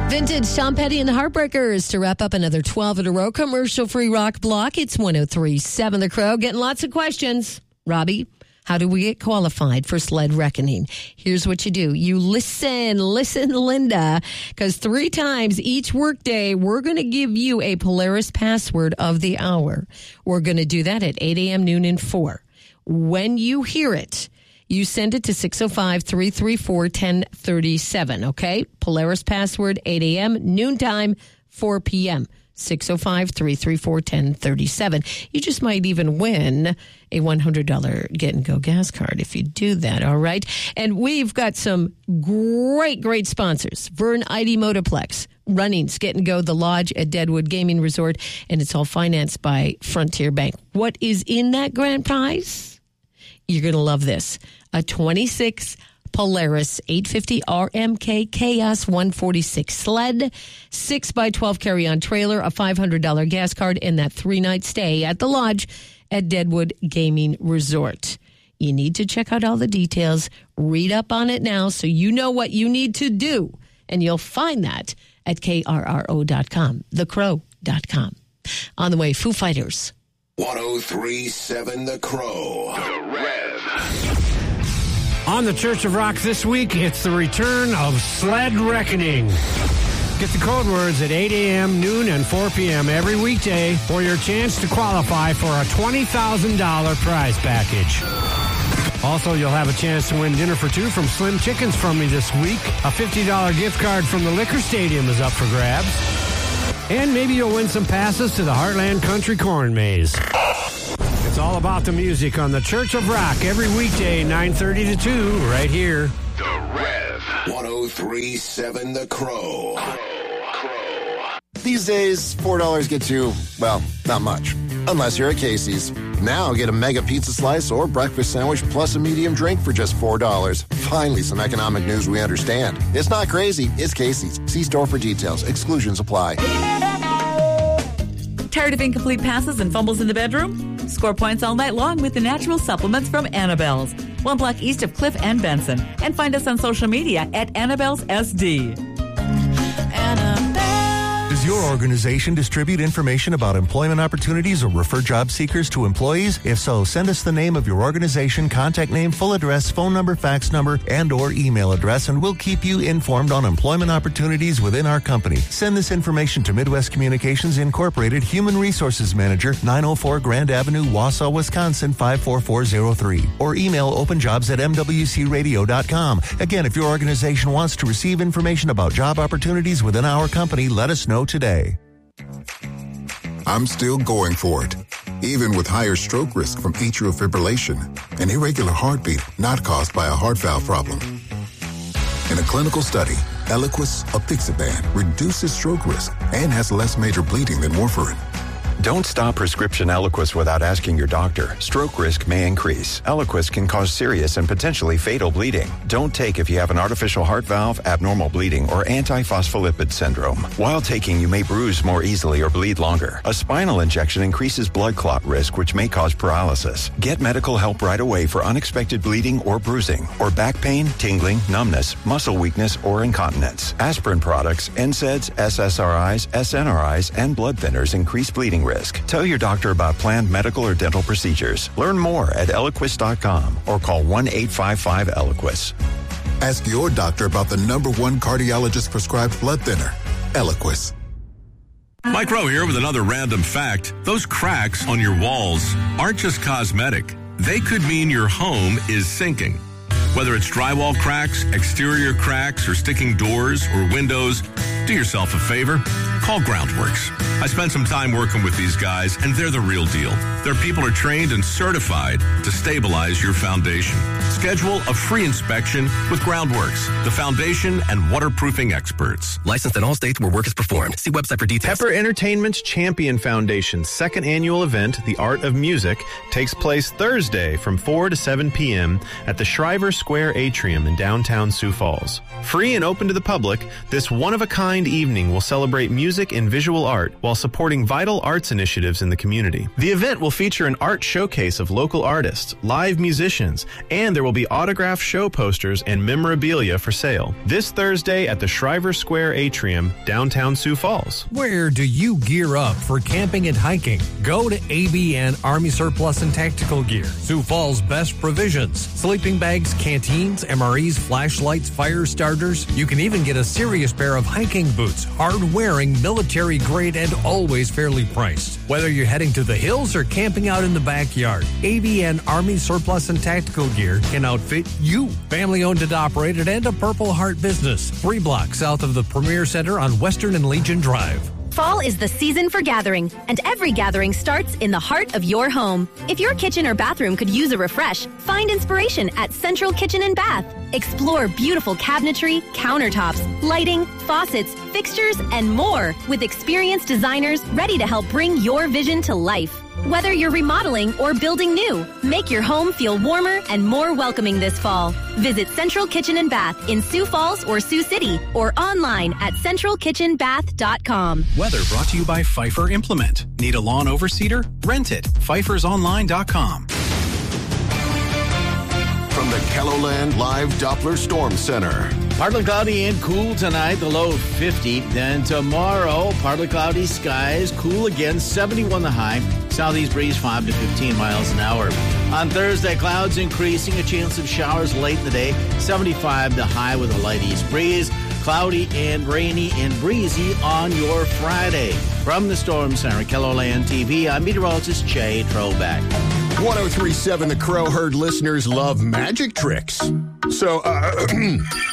Vintage, Tom Petty and the Heartbreakers to wrap up another 12 in a row commercial-free rock block. It's 103.7 The Crow. Getting lots of questions. Robbie, how do we get qualified for sled reckoning? Here's what you do. You listen, Linda, because 3 times each workday, we're going to give you a Polaris password of the hour. We're going to do that at 8 a.m., noon, and 4. When you hear it, you send it to 605-334-1037, okay? Polaris password, 8 a.m., noontime, 4 p.m., 605-334-1037. You just might even win a $100 Get and Go gas card if you do that, all right? And we've got some great sponsors. Vern ID Motorplex, Runnings, Get and Go, The Lodge at Deadwood Gaming Resort, and it's all financed by Frontier Bank. What is in that grand prize? You're going to love this. A 26 Polaris 850 RMK Chaos 146 sled, 6x12 carry-on trailer, a $500 gas card, and that 3-night stay at the Lodge at Deadwood Gaming Resort. You need to check out all the details. Read up on it now so you know what you need to do. And you'll find that at KRRO.com, thecrow.com. On the way, Foo Fighters. 103.7 The Crow. The Rev. On the Church of Rock this week, it's the return of Sled Reckoning. Get the code words at 8 a.m., noon, and 4 p.m. every weekday for your chance to qualify for a $20,000 prize package. Also, you'll have a chance to win dinner for 2 from Slim Chickens from me this week. A $50 gift card from the Liquor Stadium is up for grabs. And maybe you'll win some passes to the Heartland Country Corn Maze. It's all about the music on the Church of Rock every weekday, 9:30 to 2, right here. The Rev. 103.7 The Crow. These days, $4 gets you, well, not much. Unless you're at Casey's. Now get a mega pizza slice or breakfast sandwich plus a medium drink for just $4. Finally, some economic news we understand. It's not crazy. It's Casey's. See store for details. Exclusions apply. Tired of incomplete passes and fumbles in the bedroom? Score points all night long with the natural supplements from Annabelle's. 1 block east of Cliff and Benson. And find us on social media at Annabelle's SD. Does your organization distribute information about employment opportunities or refer job seekers to employees? If so, send us the name of your organization, contact name, full address, phone number, fax number, and or email address, and we'll keep you informed on employment opportunities within our company. Send this information to Midwest Communications Incorporated, Human Resources Manager, 904 Grand Avenue, Wausau, Wisconsin, 54403. Or email openjobs@mwcradio.com. Again, if your organization wants to receive information about job opportunities within our company, let us know today. I'm still going for it, even with higher stroke risk from atrial fibrillation, an irregular heartbeat not caused by a heart valve problem. In a clinical study, Eliquis apixaban reduces stroke risk and has less major bleeding than warfarin. Don't stop prescription Eliquis without asking your doctor. Stroke risk may increase. Eliquis can cause serious and potentially fatal bleeding. Don't take if you have an artificial heart valve, abnormal bleeding, or antiphospholipid syndrome. While taking, you may bruise more easily or bleed longer. A spinal injection increases blood clot risk, which may cause paralysis. Get medical help right away for unexpected bleeding or bruising, or back pain, tingling, numbness, muscle weakness, or incontinence. Aspirin products, NSAIDs, SSRIs, SNRIs, and blood thinners increase bleeding risk. Tell your doctor about planned medical or dental procedures. Learn more at Eliquis.com or call 1-855-ELIQUIS. Ask your doctor about the #1 cardiologist prescribed blood thinner, Eliquis. Mike Rowe here with another random fact. Those cracks on your walls aren't just cosmetic. They could mean your home is sinking. Whether it's drywall cracks, exterior cracks, or sticking doors or windows, do yourself a favor. Call Groundworks. I spent some time working with these guys, and they're the real deal. Their people are trained and certified to stabilize your foundation. Schedule a free inspection with Groundworks, the foundation and waterproofing experts. Licensed in all states where work is performed. See website for details. Pepper Entertainment's Champion Foundation's second annual event, The Art of Music, takes place Thursday from 4 to 7 p.m. at the Shriver Square Atrium in downtown Sioux Falls. Free and open to the public, this one-of-a-kind evening will celebrate music and visual art while supporting vital arts initiatives in the community. The event will feature an art showcase of local artists, live musicians, and their there will be autographed show posters and memorabilia for sale this Thursday at the Shriver Square Atrium, downtown Sioux Falls. Where do you gear up for camping and hiking? Go to ABN Army Surplus and Tactical Gear. Sioux Falls' best provisions. Sleeping bags, canteens, MREs, flashlights, fire starters. You can even get a serious pair of hiking boots, hard-wearing, military-grade, and always fairly priced. Whether you're heading to the hills or camping out in the backyard, ABN Army Surplus and Tactical Gear can outfit you. Family-owned and operated and a Purple Heart business. 3 blocks south of the Premier Center on Western and Legion Drive. Fall is the season for gathering, and every gathering starts in the heart of your home. If your kitchen or bathroom could use a refresh, find inspiration at Central Kitchen and Bath. Explore beautiful cabinetry, countertops, lighting, faucets, fixtures, and more with experienced designers ready to help bring your vision to life. Whether you're remodeling or building new, make your home feel warmer and more welcoming this fall. Visit Central Kitchen and Bath in Sioux Falls or Sioux City or online at centralkitchenbath.com. Weather brought to you by Pfeiffer Implement. Need a lawn overseeder? Rent it. PfeiffersOnline.com. From the KELOLAND Live Doppler Storm Center. Partly cloudy and cool tonight, the low of 50. Then tomorrow, partly cloudy skies, cool again, 71 the high. Southeast breeze 5 to 15 miles an hour. On Thursday, clouds increasing, a chance of showers late in the day, 75 the high with a light east breeze. Cloudy and rainy and breezy on your Friday. From the Storm Center, KELOLAND TV, I'm meteorologist Jay Troback. 1037 The Crow heard listeners love magic tricks. So,